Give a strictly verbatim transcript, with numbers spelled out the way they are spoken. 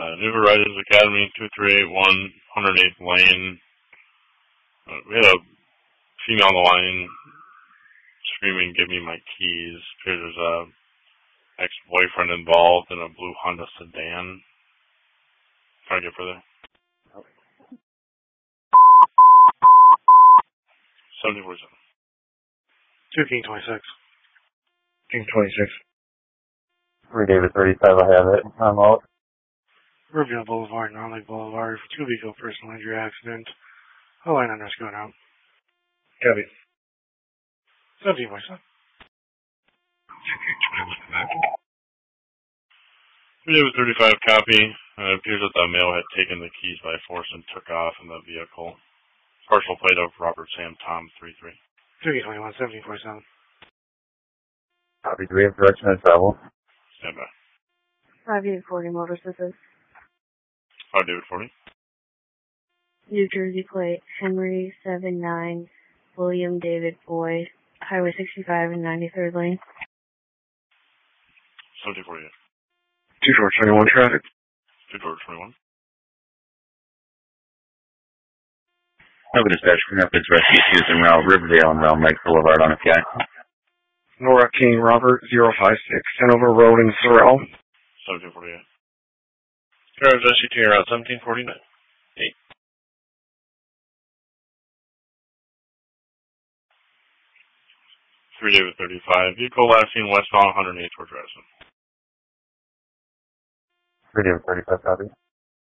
Uh, New Horizons Academy, two three eight one, one oh eighth Lane. Uh, we had a female on the line screaming, "Give me my keys." Appears there's a ex-boyfriend involved in a blue Honda sedan. Trying to get further. seventy forty-seven. two King twenty-six. King twenty-six. three David thirty-five, I have it. I'm out. Riverview Boulevard, Non-Lake Boulevard, two vehicle personal injury accident. All line under going out. Copy. seventeen forty-seven. three David thirty-five, copy. Uh, it appears that the male had taken the keys by force and took off in the vehicle. Partial plate of Robert Sam Tom three three. two King twenty-one, seventeen forty-seven. Copy. Do we have direction of travel? Stand by. five David forty Motor Services. five David forty. New Jersey plate, Henry seven nine, William David Boyd, Highway sixty-five and ninety-third Lane. seventeen forty-eight. two four twenty-one traffic. two four twenty-one. Nova Dispatch from Rapids Rescue Susan Route, Riverdale and Realm Lake Boulevard on a F I A. Nora King Robert, zero five six, Hanover Road in Sorrel. seventeen forty-eight. Garage S U T Route seventeen forty-nine. eight. three David thirty-five. Vehicle last seen westbound one oh eight towards Radisson. three David thirty-five, copy.